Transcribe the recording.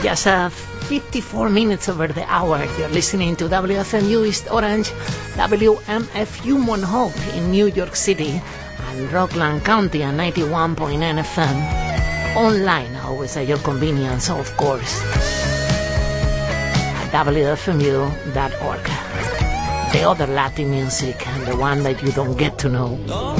Just 54 minutes over the hour. You're listening to WFMU East Orange, WMFU Mount Hope in New York City, and Rockland County at 91.9 FM. Online, always at your convenience, of course, at WFMU.org. The other Latin music and the one that you don't get to know.